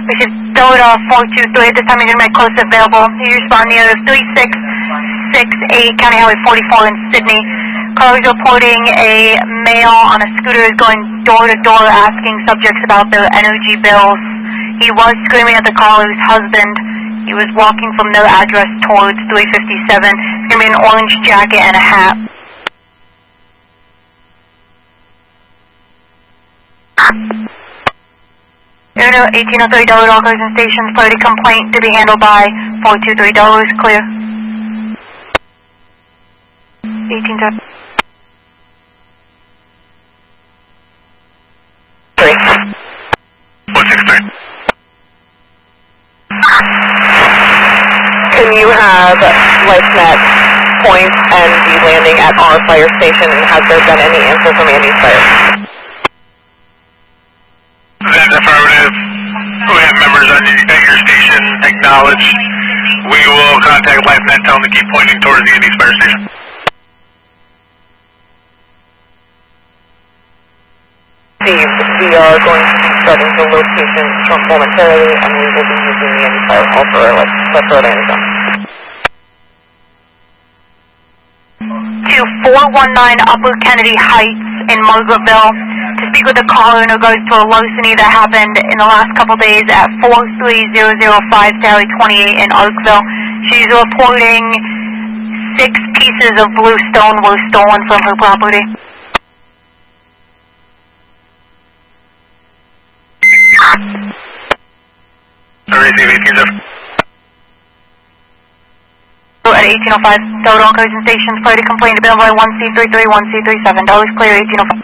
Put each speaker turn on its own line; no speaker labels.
Received Delta 423, at this time you're going to make close available. You respond near 3668 County Highway 44 in Sydney. Caller is reporting a male on a scooter is going door to door asking subjects about their energy bills. He was screaming at the caller's husband. He was walking from their address towards 357. It's going to be an orange jacket and a hat. Air 1803 Delaware, all cars and stations. Priority complaint to be handled by 423 Delaware is clear. 1803.
163.
Can you have LifeNet point and be landing at our fire station, and has there been any answer from Andy's fire?
That's affirmative. We have members at your station. Acknowledge. We will contact LifeNet, tell them to keep pointing towards the Andy's fire station.
Steve, we are going to be starting the location momentarily, and we will be using the Andy fire call for our Rhode Island.
To 419 Upper Kennedy Heights in Margaretville to speak with the caller in regards to a larceny that happened in the last couple days at 43005 Sally 28 in Arkville. She's reporting 6 pieces of blue stone were stolen from her property. At 1805, Delaware, all cars and stations. Priority complaint to be by 1C33, 1C37. Dollars clear, 1805.